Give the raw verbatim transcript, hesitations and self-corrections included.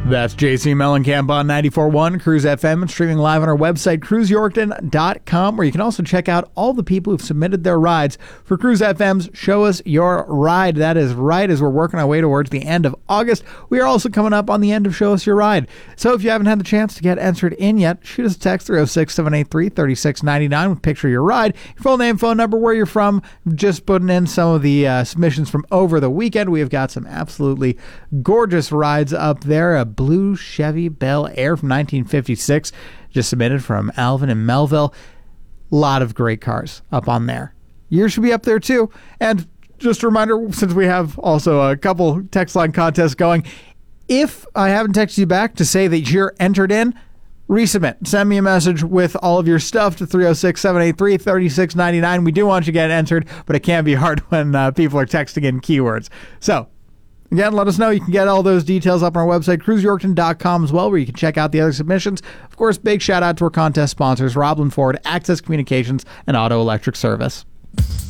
That's J C Mellencamp on ninety-four point one Cruise F M and streaming live on our website, cruise yorkton dot com, where you can also check out all the people who've submitted their rides for Cruise F M's Show Us Your Ride. That is right, as we're working our way towards the end of August. We are also coming up on the end of Show Us Your Ride. So if you haven't had the chance to get entered in yet, shoot us a text three oh six, seven eight three, three six nine nine with picture of your ride, your full name, phone number, where you're from, just putting in some of the uh, submissions from over the weekend. We have got some absolutely gorgeous rides up there. A blue Chevy Bel Air from nineteen fifty-six, just submitted from Alvin in Melville. A lot of great cars up on there. Yours should be up there too. And just a reminder, since we have also a couple text line contests going, if I haven't texted you back to say that you're entered in, resubmit. Send me a message with all of your stuff to three oh six, seven eight three, three six nine nine. We do want you to get entered, but it can be hard when uh, people are texting in keywords. So, again, let us know. You can get all those details up on our website, cruise yorkton dot com as well, where you can check out the other submissions. Of course, big shout out to our contest sponsors, Roblin Ford, Access Communications, and Auto Electric Service.